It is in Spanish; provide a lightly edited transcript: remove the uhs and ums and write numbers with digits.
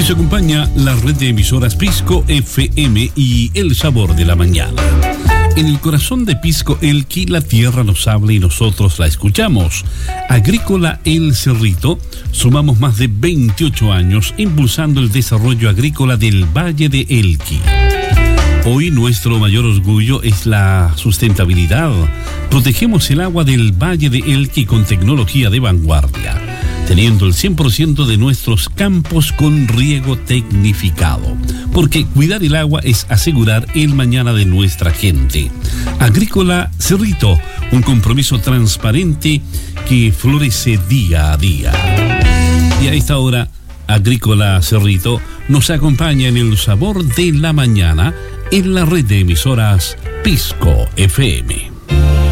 Nos acompaña la red de emisoras Pisco FM y El Sabor de la Mañana. En el corazón de Pisco Elqui, la tierra nos habla y nosotros la escuchamos. Agrícola El Cerrito, sumamos más de 28 años impulsando el desarrollo agrícola del Valle de Elqui. Hoy nuestro mayor orgullo es la sustentabilidad. Protegemos el agua del Valle de Elqui con tecnología de vanguardia, teniendo el 100% de nuestros campos con riego tecnificado. Porque cuidar el agua es asegurar el mañana de nuestra gente. Agrícola Cerrito, un compromiso transparente que florece día a día. Y a esta hora, Agrícola Cerrito nos acompaña en El Sabor de la Mañana en la red de emisoras Pisco FM.